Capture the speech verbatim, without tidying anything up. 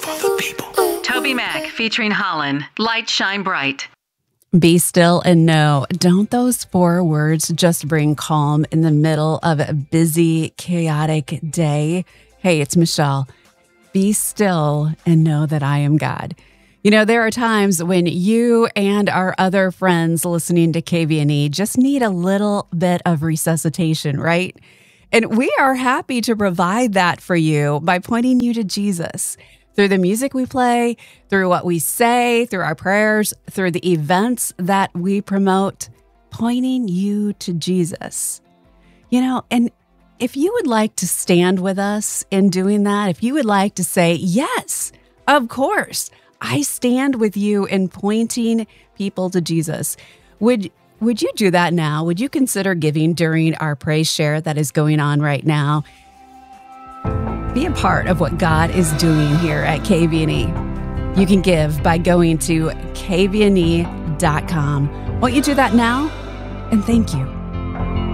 the people. Toby Mac featuring Holland, Light Shine Bright. Be still and know. Don't those four words just bring calm in the middle of a busy, chaotic day? Hey, it's Michelle. Be still and know that I am God. You know, there are times when you and our other friends listening to K V N E just need a little bit of resuscitation, right? And we are happy to provide that for you by pointing you to Jesus. Through the music we play, through what we say, through our prayers, through the events that we promote, pointing you to Jesus. You know, and if you would like to stand with us in doing that, if you would like to say, yes, of course, I stand with you in pointing people to Jesus, would would you do that now? Would you consider giving during our praise share that is going on right now? Be a part of what God is doing here at K V N E. You can give by going to K V N E dot com. Won't you do that now? And thank you.